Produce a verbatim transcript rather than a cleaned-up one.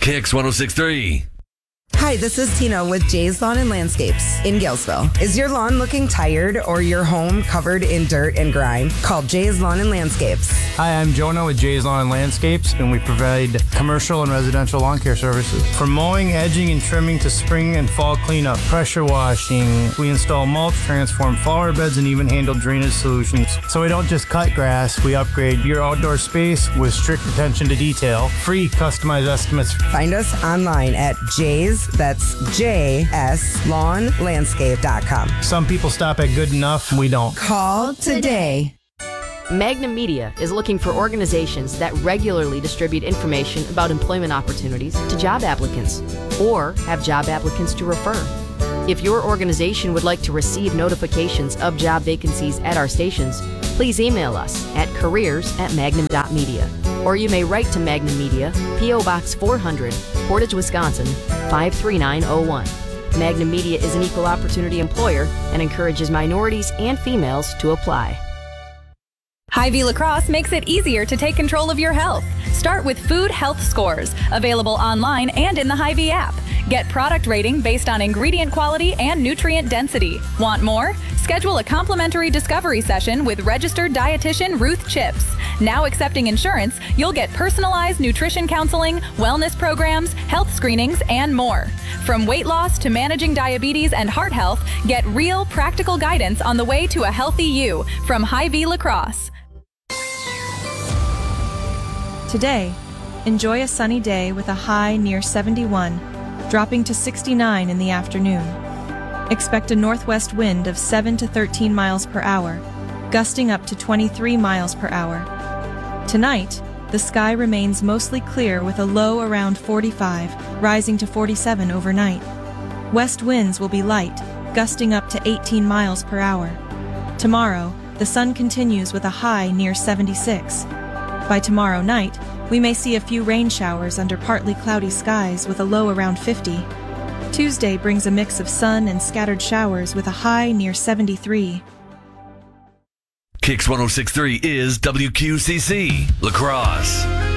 Kicks one oh six point three. Hi, this is Tina with Jay's Lawn and Landscapes in Galesville. Is your lawn looking tired or your home covered in dirt and grime? Call Jay's Lawn and Landscapes. Hi, I'm Jonah with Jay's Lawn and Landscapes, and we provide commercial and residential lawn care services. From mowing, edging, and trimming to spring and fall cleanup, pressure washing, we install mulch, transform flower beds, and even handle drainage solutions. So we don't just cut grass, we upgrade your outdoor space with strict attention to detail. Free customized estimates. Find us online at Jay's, that's J S lawn landscape dot com. Some people stop at good enough, we don't. Call today. Magnum Media is looking for organizations that regularly distribute information about employment opportunities to job applicants or have job applicants to refer. If your organization would like to receive notifications of job vacancies at our stations, please email us at careers at magnum dot media. Or you may write to Magnum Media, P O Box four hundred, Portage, Wisconsin, five three nine oh one. Magnum Media is an equal opportunity employer and encourages minorities and females to apply. Hy-Vee Lacrosse makes it easier to take control of your health. Start with Food Health Scores, available online and in the Hy-Vee app. Get product rating based on ingredient quality and nutrient density. Want more? Schedule a complimentary discovery session with registered dietitian Ruth Chips. Now accepting insurance, you'll get personalized nutrition counseling, wellness programs, health screenings, and more. From weight loss to managing diabetes and heart health, get real, practical guidance on the way to a healthy you from Hy-Vee Lacrosse. Today, enjoy a sunny day with a high near seventy-one, dropping to sixty-nine in the afternoon. Expect a northwest wind of seven to thirteen miles per hour, gusting up to twenty-three miles per hour. Tonight, the sky remains mostly clear with a low around forty-five, rising to forty-seven overnight. West winds will be light, gusting up to eighteen miles per hour. Tomorrow, the sun continues with a high near seventy-six. By tomorrow night, we may see a few rain showers under partly cloudy skies with a low around fifty. Tuesday brings a mix of sun and scattered showers with a high near seventy-three. Kicks one oh six point three is W Q C C, La Crosse.